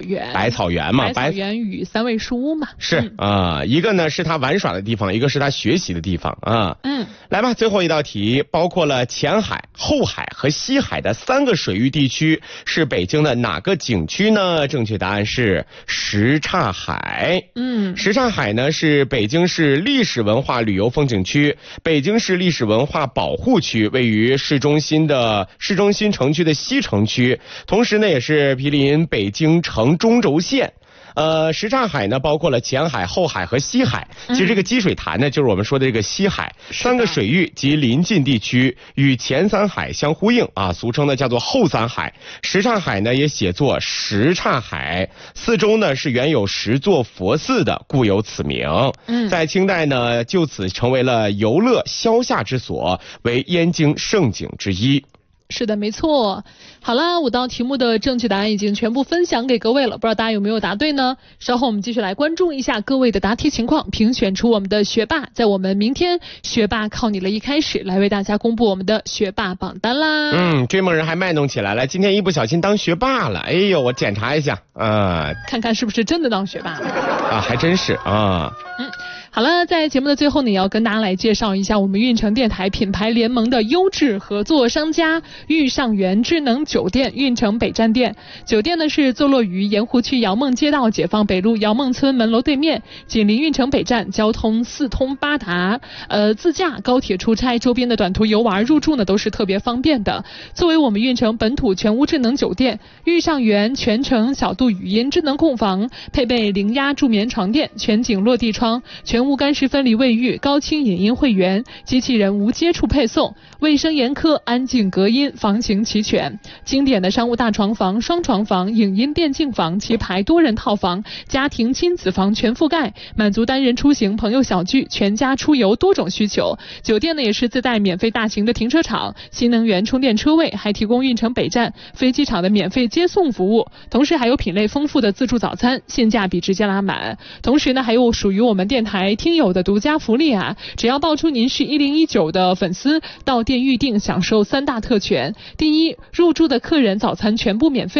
原， 百草园嘛， 百草园与三味书屋嘛。 是一个呢是他玩耍的地方，一个是他学习的地方啊。来吧，最后一道题，包括了前海、后海和西海的3个水域地区，是北京的哪个景区呢？正确答案是什刹海。什刹海呢是北京市历史文化旅游风景区、北京市历史文化保护区，位于市中心城区的西城区，同时呢也是毗邻北京城中轴线。什刹海呢包括了前海、后海和西海。其实这个积水潭呢就是我们说的这个西海，3个水域及邻近地区与前3海相呼应啊，俗称呢叫做后3海。什刹海呢也写作什刹海，四周呢是原有10座佛寺的，故有此名。在清代呢就此成为了游乐消夏之所，为燕京胜景之一。 是的，没错。好了，5道题目的正确答案已经全部分享给各位了，不知道大家有没有答对呢？稍后我们继续来关注一下各位的答题情况，评选出我们的学霸，在我们明天学霸靠你了一开始来为大家公布我们的学霸榜单啦。 追梦人还卖弄起来了，今天一不小心当学霸了，哎呦，我检查一下看看是不是真的当学霸了还真是好了，在节目的最后呢，也要跟大家来介绍一下我们运城电台品牌联盟的优质合作商家御上元智能酒店运城北站店。酒店呢是坐落于盐湖区姚梦街道解放北路姚梦村门楼对面，紧邻运城北站，交通4通8达，自驾高铁出差周边的短途游玩入住呢都是特别方便的。作为我们运城本土全屋智能酒店，御上元全程小度语音智能控房，配备零压助眠床垫、全景落地窗、全无干湿分离卫浴、高清影音会员、机器人无接触配送，卫生严苛，安静隔音，房型齐全。经典的商务大床房、双床房、影音电竞房、棋牌多人套房、家庭亲子房全覆盖，满足单人出行、朋友小聚、全家出游多种需求。酒店呢也是自带免费大型的停车场、新能源充电车位，还提供运城北站飞机场的免费接送服务，同时还有品类丰富的自助早餐，性价比直接拉满。同时呢还有属于我们电台听友的独家福利只要报出您是1019的粉丝，到店预订享受3大特权。第一，入住的客人早餐全部免费。